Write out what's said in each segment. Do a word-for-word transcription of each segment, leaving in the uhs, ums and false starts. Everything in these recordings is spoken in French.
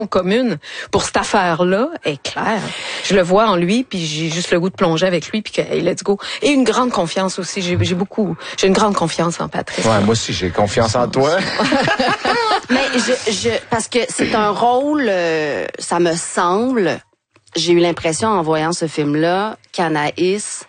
commune pour cette affaire-là est claire. Je le vois en lui, puis j'ai juste le goût de plonger avec lui, puis que hey, let's go. Et une grande confiance aussi. J'ai, j'ai beaucoup, j'ai une grande confiance en Patrice. Ouais, moi aussi, j'ai confiance en toi. Mais je, je, parce que c'est un rôle, euh, ça me semble, j'ai eu l'impression en voyant ce film-là qu'Anaïs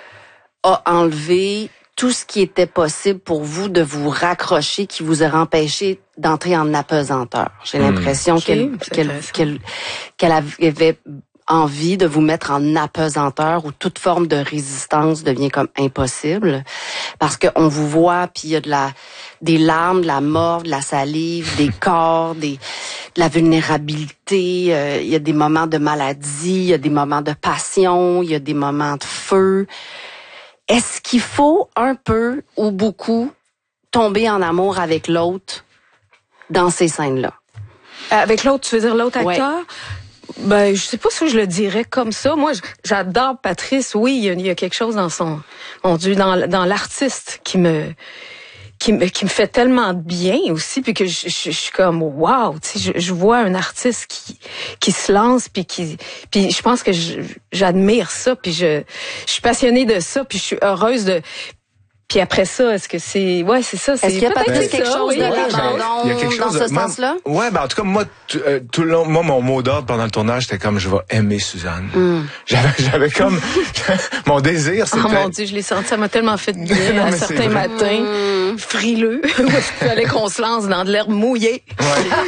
a enlevé tout ce qui était possible pour vous de vous raccrocher, qui vous aurait empêché d'entrer en apesanteur. J'ai l'impression mmh. qu'elle, okay, qu'elle, qu'elle, qu'elle avait envie de vous mettre en apesanteur où toute forme de résistance devient comme impossible. Parce qu'on vous voit, puis il y a de la, des larmes, de la morve, de la salive, des corps, des, de la vulnérabilité. Euh, il y a des moments de maladie, il y a des moments de passion, il y a des moments de feu. Est-ce qu'il faut un peu ou beaucoup tomber en amour avec l'autre dans ces scènes-là? Avec l'autre, tu veux dire l'autre acteur? Ouais. Ben, je sais pas si je le dirais comme ça. Moi, j'adore Patrice. Oui, il y a, il y a quelque chose dans son, mon Dieu, dans, dans l'artiste qui me, qui me, qui me fait tellement de bien aussi, puis que je, je, je suis comme wow, tu sais, je, je vois un artiste qui, qui se lance, puis qui, puis je pense que je, j'admire ça, puis je, je suis passionnée de ça, puis je suis heureuse de. Puis après ça, est-ce que c'est... Ouais, c'est ça. C'est est-ce qu'il y a peut-être ben, quelque chose oui, de l'abandon dans ce de... sens-là? Ouais, ben en tout cas, moi, t- euh, tout le long, moi, mon mot d'ordre pendant le tournage, c'était comme, je vais aimer Suzanne. Mm. J'avais, j'avais comme... mon désir, c'était... Oh mon Dieu, je l'ai senti, ça m'a tellement fait de bien non, à certains matins, mm. frileux, où il fallait qu'on se lance dans de l'herbe mouillée. Ouais.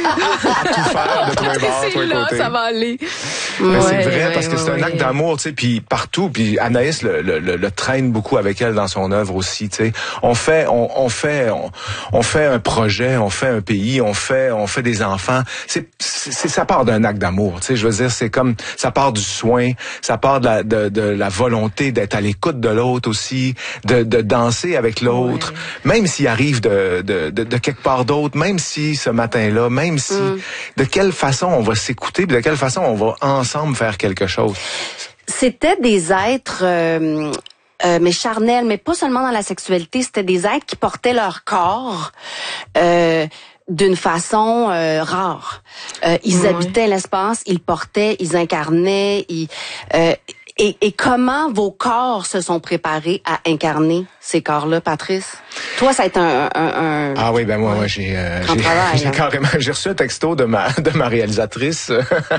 À tout faire, de tous les bords, tous les là, côtés. Ça va aller. Mais ouais, c'est vrai, ouais, parce que ouais, c'est ouais. un acte d'amour, tu sais, puis partout, puis Anaïs le, le, le, le traîne beaucoup avec elle dans son œuvre aussi, tu sais. On fait, on, on fait, on, on fait un projet, on fait un pays, on fait, on fait des enfants. C'est, c'est ça part d'un acte d'amour, tu sais. Je veux dire, c'est comme, ça part du soin, ça part de la, de, de la volonté d'être à l'écoute de l'autre aussi, de, de danser avec l'autre, ouais. même s'il arrive de, de, de, de quelque part d'autre, même si ce matin-là, même si, mm. de quelle façon on va s'écouter, de quelle façon on va ensemble faire quelque chose. C'était des êtres, euh, euh, mais charnels, mais pas seulement dans la sexualité, c'était des êtres qui portaient leur corps euh, d'une façon euh, rare. Euh, ils oui. habitaient l'espace, ils portaient, ils incarnaient, ils... Euh, Et, et comment vos corps se sont préparés à incarner ces corps-là, Patrice? Toi, ça a été un... un, un ah oui, ben moi, ouais, moi j'ai, euh, j'ai, travail, j'ai hein. carrément... J'ai reçu un texto de ma de ma réalisatrice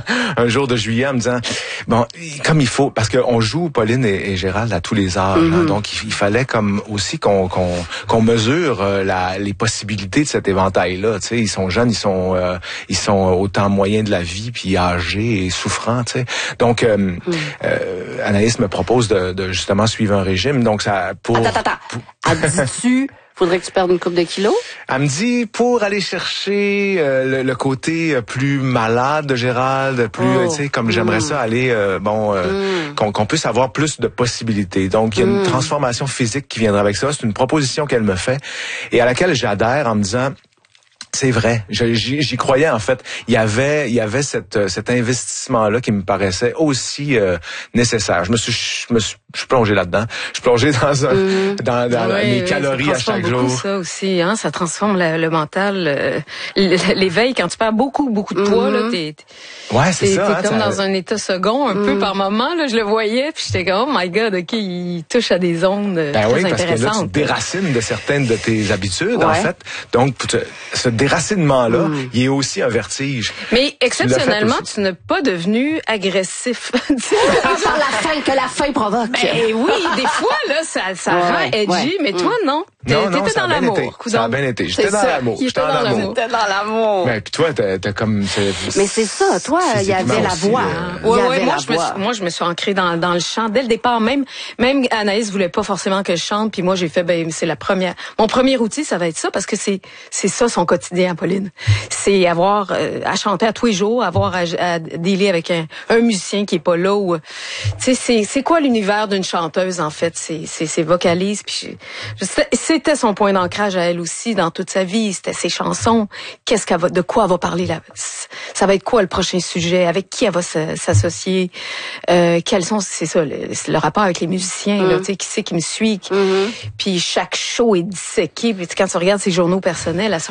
un jour de juillet en me disant, bon, comme il faut, parce qu'on joue Pauline et, et Gérald à tous les âges, mm-hmm. hein, donc il, il fallait comme aussi qu'on qu'on qu'on mesure euh, la les possibilités de cet éventail-là. Tu sais, ils sont jeunes, ils sont euh, ils sont au temps moyen de la vie, puis âgés et souffrants. Tu sais, donc euh, mm. euh, Anaïs me propose de, de justement suivre un régime, donc ça pour. Attends, attends, attends. Elle dit-tu, faudrait que tu perdes une couple de kilos? Elle me dit pour aller chercher euh, le, le côté plus malade de Gérald, plus, oh. tu sais, comme mm. j'aimerais ça aller, euh, bon, euh, mm. qu'on, qu'on puisse avoir plus de possibilités. Donc il y a une mm. transformation physique qui viendra avec ça. C'est une proposition qu'elle me fait et à laquelle j'adhère en me disant. C'est vrai, j'y, j'y croyais en fait. Il y avait, il y avait cette, cet investissement-là qui me paraissait aussi euh, nécessaire. Je me suis, je me suis, je suis plongé là-dedans. Je suis plongé dans un, mmh. dans, dans oui, mes oui, calories à chaque jour. Ça aussi, hein, ça transforme le, le mental, euh, l'éveil. Quand tu perds beaucoup, beaucoup de poids, mmh. là, t'es, ouais, c'est t'es, ça, t'es hein, comme ça... dans un état second un mmh. peu par moment. Là, je le voyais, puis j'étais comme, oh my God, ok, il touche à des ondes ben très oui, intéressantes. Parce que là, tu te déracines de certaines de tes habitudes, ouais. en fait. Donc, ce déracinement-là, mmh. il est aussi un vertige. Mais exceptionnellement, tu, tu n'es pas devenu agressif. À part la faim que la faim provoque. Ben oui, des fois, là, ça, ça ouais, rend edgy, ouais. mais toi, non. Non, non, t'étais ça dans a l'amour. Été. Ça a bien été. J'étais dans l'amour. J'étais dans l'amour. J'étais dans l'amour. Mais puis toi, t'as, t'as comme... C'est, mais c'est ça, toi, il y avait la voix. Euh... Ouais, ouais, moi, je me suis, moi, je me suis ancrée dans, dans le chant. Dès le départ, même, même Anaïs voulait pas forcément que je chante, puis moi, j'ai fait, ben, c'est la première... Mon premier outil, ça va être ça, parce que c'est, c'est ça son quotidien, Pauline. C'est avoir euh, à chanter à tous les jours, avoir à, à dealer avec un, un musicien qui est pas là. Ou, tu sais, c'est, c'est quoi l'univers d'une chanteuse, en fait? C'est, c'est, c'est vocalise, puis je, je, c'était son point d'ancrage à elle aussi dans toute sa vie, c'était ses chansons, qu'est-ce qu'elle va, de quoi elle va parler là, ça va être quoi le prochain sujet, avec qui elle va s'associer, euh, quels sont, c'est ça, le, le rapport avec les musiciens, mm. là, tu sais, qui c'est qui me suit, qui, mm-hmm. puis chaque show est disséqué, puis quand tu regardes ses journaux personnels, elle se remet en question.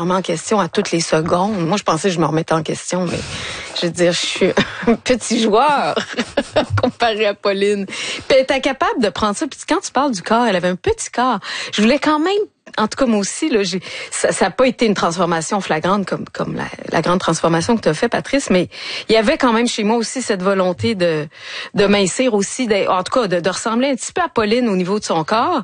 question à toutes les secondes. Moi, je pensais que je me remettais en question, mais je veux dire, je suis un petit joueur comparé à Pauline. Puis elle était capable de prendre ça. Puis quand tu parles du corps, elle avait un petit corps. Je voulais quand même, en tout cas moi aussi, là, j'ai, ça n'a pas été une transformation flagrante comme comme la, la grande transformation que tu as fait, Patrice, mais il y avait quand même chez moi aussi cette volonté de de mincir aussi, de, en tout cas de, de ressembler un petit peu à Pauline au niveau de son corps.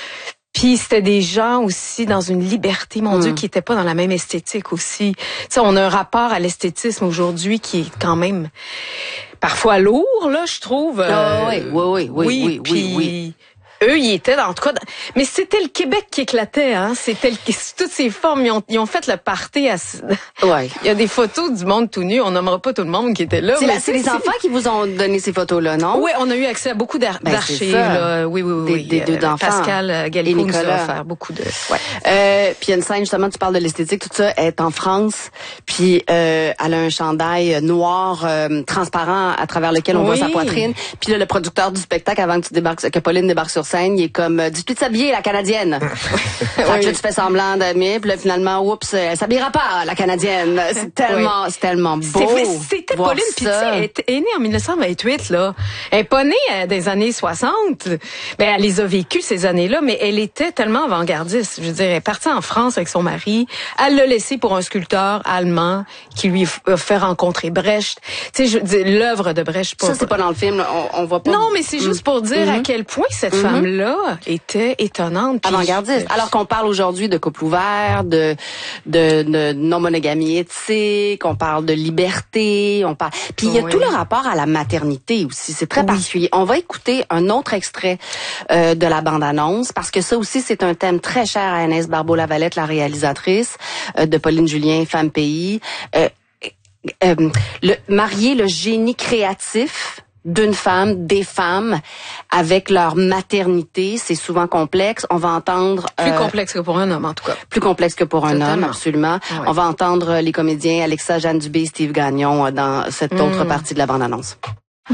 Puis c'était des gens aussi dans une liberté, mon mmh. Dieu, qui étaient pas dans la même esthétique aussi. Tu sais, on a un rapport à l'esthétisme aujourd'hui qui est quand même parfois lourd, là, je trouve. Euh, oh, oui, oui, oui, oui, oui, oui, puis, oui, oui. Eux, ils étaient, en tout cas, dans... mais c'était le Québec qui éclatait, hein. C'était le... toutes ces formes, ils ont, ils ont fait le party. À... Ouais. Il y a des photos du monde tout nu. On nommera pas tout le monde qui était là. C'est, la, c'est les c'est... enfants qui vous ont donné ces photos-là, non? Oui, on a eu accès à beaucoup d'ar... ben, d'archives. Là. Oui, oui, oui. Des, oui. des deux d'enfants. Pascal Gallico nous a offert beaucoup de. Ouais. Euh, puis il y a une scène justement, tu parles de l'esthétique, tout ça est en France. Puis euh, elle a un chandail noir euh, transparent à travers lequel on oui. voit sa poitrine. Puis là, le producteur du spectacle, avant que tu débarques, que Pauline débarque sur scène, il est comme dis-tu de s'habiller, la Canadienne. Fait que là, tu fais semblant d'aimer, puis là, finalement, oups, elle s'habillera pas, la Canadienne. C'est tellement, oui. c'est tellement beau. C'est, c'était Pauline, puis tu sais, elle est née en dix-neuf cent vingt-huit, là. Elle est pas née euh, des années soixante. Ben, elle les a vécues, ces années-là, mais elle était tellement avant-gardiste. Je veux dire, elle est partie en France avec son mari. Elle l'a laissé pour un sculpteur allemand qui lui a fait rencontrer Brecht. Tu sais, je veux dire, l'œuvre de Brecht. Pas, ça, c'est pas dans le film, on, on voit pas. Non, mais c'est juste pour dire mm-hmm. à quel point cette mm-hmm. femme-là était étonnante. Avant-gardiste. Alors qu'on parle aujourd'hui de couple ouvert, de, de, de non-monogamie éthique, on parle de liberté, on parle... Puis il y a oui. tout le rapport à la maternité aussi. C'est très oui. particulier. On va écouter un autre extrait euh, de la bande-annonce parce que ça aussi, c'est un thème très cher à Anaïs Barbeau-Lavalette, la réalisatrice euh, de Pauline Julien, Femme Pays. Euh, euh, le, marier le génie créatif d'une femme, des femmes, avec leur maternité, c'est souvent complexe. On va entendre... Plus euh, complexe que pour un homme, en tout cas. Plus complexe que pour un Totalement. homme, absolument. Ouais. On va entendre les comédiens Alexa, Jeanne Dubé et Steve Gagnon dans cette mmh. autre partie de la bande-annonce. Oh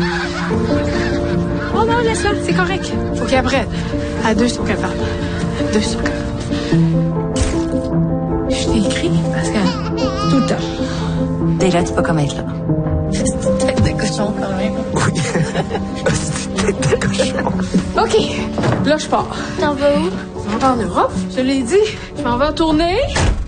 non, laisse-la, c'est correct. Faut qu'après, à deux, sont capables. Deux sont capables. Je t'ai écrit, Pascal, tout le temps. Déjà, tu peux comme être là. Tête de cochon, quand même. Oui. Tête de cochon. OK. Là, je pars. T'en vas où? Je m'en vais en Europe. Je l'ai dit. Je m'en vais en tournée.